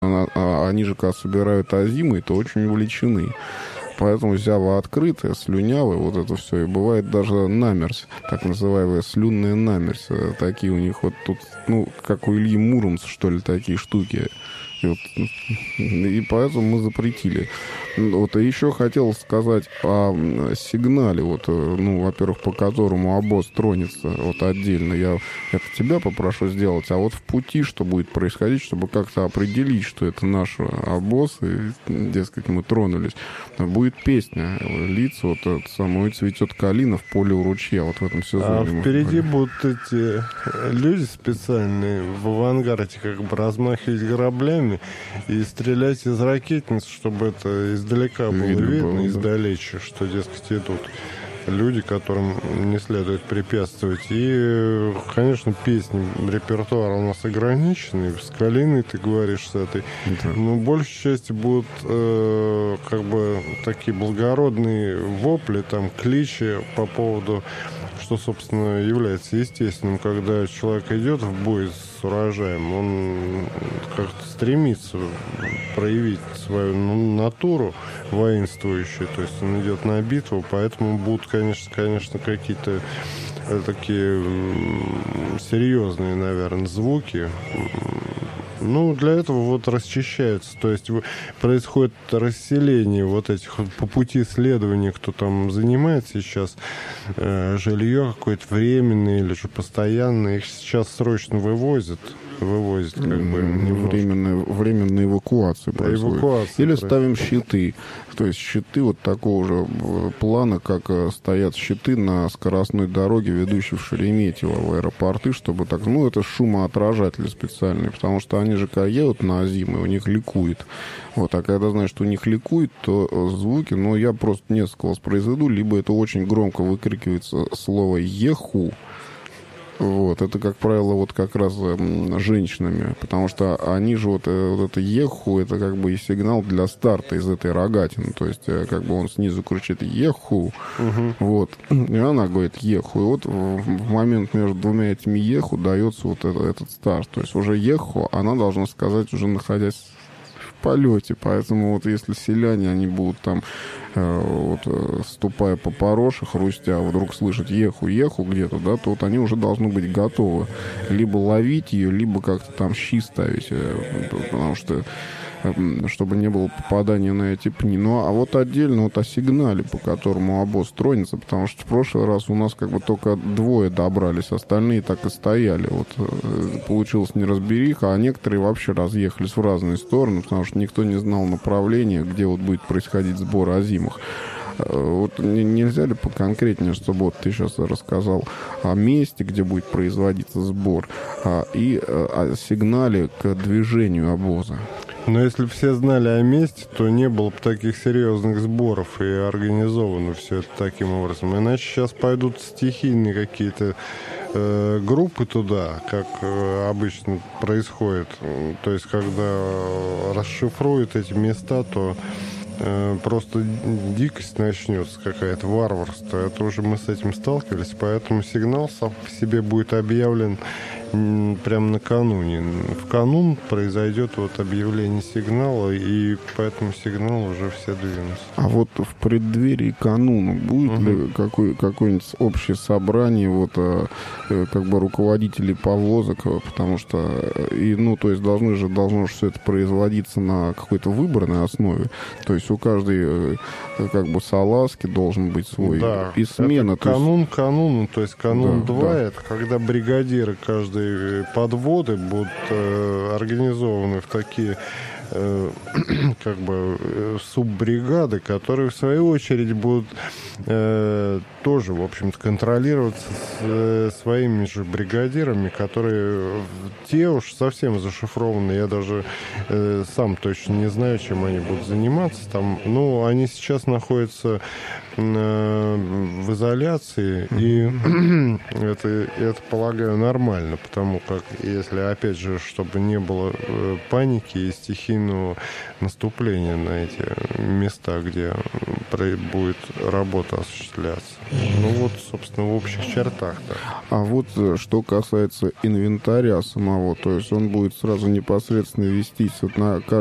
они же, когда собирают озимые, то очень увлечены. Поэтому зява открытая, слюнявая, вот это все. И бывает даже намерзь, так называемая слюнная намерзь. Такие у них вот тут, ну, как у Ильи Муромца, что ли, такие штуки. И поэтому мы запретили. Вот, и еще хотел сказать о сигнале, вот, ну, во-первых, по которому обоз тронется, вот отдельно. Я это тебя попрошу сделать, а вот в пути, что будет происходить, чтобы как-то определить, что это наш обоз, и, дескать, мы тронулись. Будет песня литься, вот это самое, «Цветет калина в поле у ручья», вот в этом сезоне. А впереди будут эти люди специальные в авангарде как бы размахивать граблями и стрелять из ракетниц, чтобы это издалека было видно, издалече, что, дескать, идут люди, которым не следует препятствовать. И, конечно, песни, репертуар у нас ограниченный. С «Калиной», ты говоришь, с этой. Да. Но большей части будут как бы такие благородные вопли, там, кличи по поводу, что, собственно, является естественным, когда человек идет в бой с урожаем, он как-то стремится проявить свою натуру воинствующую, то есть он идет на битву, поэтому будут, конечно, какие-то такие серьезные, наверное, звуки. Ну, для этого вот расчищаются, то есть происходит расселение вот этих по пути следования, кто там занимается сейчас, жилье какое-то временное или же постоянное, их сейчас срочно вывозят как бы временная эвакуация происходит. Эвакуация Или происходит. ставим щиты. То есть щиты вот такого же плана, как стоят щиты на скоростной дороге, ведущей в Шереметьево, в аэропорты, чтобы так... Ну, это шумоотражатели специальные, потому что они же, когда едут на зиму, у них ликует. Вот, а когда знаешь, что у них ликует, то звуки, ну, я просто несколько воспроизведу, либо это очень громко выкрикивается слово «еху». Вот, это, как правило, вот как раз женщинами, потому что они же вот это «еху», это как бы и сигнал для старта из этой рогатины, то есть как бы он снизу кричит «еху», вот, и она говорит «еху», и вот в момент между двумя этими «еху» дается вот этот старт, то есть уже «еху» она должна сказать, уже находясь в полете, поэтому вот если селяне, они будут там ступая по пороше, хрустя, вдруг слышать еху где-то, да, то вот они уже должны быть готовы либо ловить ее, либо как-то там щи ставить, потому что чтобы не было попадания на эти пни. Ну, а вот отдельно вот о сигнале, по которому обоз тронется, потому что в прошлый раз у нас как бы только двое добрались, остальные так и стояли. Вот получилась неразбериха, а некоторые вообще разъехались в разные стороны, потому что никто не знал направления, где вот будет происходить сбор озимых. Вот нельзя ли поконкретнее, чтобы вот ты сейчас рассказал о месте, где будет производиться сбор, и о сигнале к движению обоза? Но если бы все знали о месте, то не было бы таких серьезных сборов и организовано все это таким образом. Иначе сейчас пойдут стихийные какие-то группы туда, как обычно происходит. То есть, когда расшифруют эти места, то просто дикость начнется какая-то, варварство. Это уже мы с этим сталкивались, поэтому сигнал сам по себе будет объявлен прямо накануне. В канун произойдет вот объявление сигнала, и по этому сигналу уже все двинутся. А вот в преддверии кануна будет ли какое-нибудь общее собрание вот как бы руководителей повозок, потому что то есть должно же все это производиться на какой-то выборной основе, то есть у каждой как бы салазки должен быть свой, да, и смена. Это кануну, то есть канун 2, да. Это когда бригадиры каждой подводы будут организованы в такие как бы суббригады, которые в свою очередь будут тоже, в общем-то, контролироваться своими же бригадирами, которые те уж совсем зашифрованы. Я даже сам точно не знаю, чем они будут заниматься там. Ну, они сейчас находятся в изоляции, и это, полагаю, нормально, потому как, если, опять же, чтобы не было паники и стихийного наступления на эти места, где будет работа осуществляться. Ну вот, собственно, в общих чертах-то. А вот что касается инвентаря самого, то есть он будет сразу непосредственно вестись вот на